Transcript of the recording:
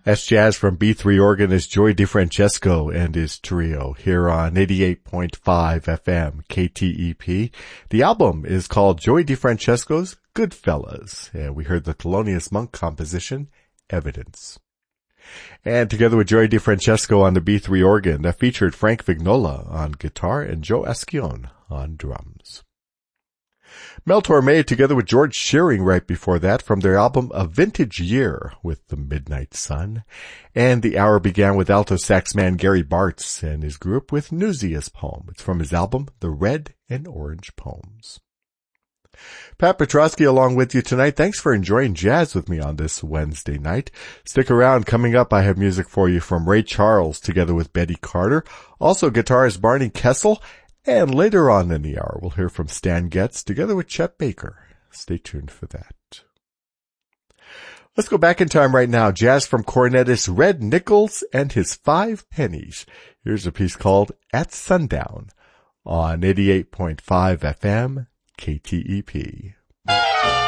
That's jazz from B3 organist Joey DeFrancesco and his trio here on 88.5 FM KTEP. The album is called Joey DeFrancesco's Goodfellas, and we heard the Thelonious Monk composition, Evidence. And together with Joey DeFrancesco on the B3 organ, that featured Frank Vignola on guitar and Joe Ascione on drums. Mel Torme together with George Shearing right before that from their album A Vintage Year with the Midnight Sun. And the hour began with alto sax man Gary Bartz and his group with Newsius Poem. It's from his album The Red and Orange Poems. Pat Petrosky along with you tonight. Thanks for enjoying jazz with me on this Wednesday night. Stick around. Coming up, I have music for you from Ray Charles together with Betty Carter. Also guitarist Barney Kessel. And later on in the hour, we'll hear from Stan Getz together with Chet Baker. Stay tuned for that. Let's go back in time right now. Jazz from cornetist Red Nichols and his 5 pennies. Here's a piece called At Sundown on 88.5 FM KTEP.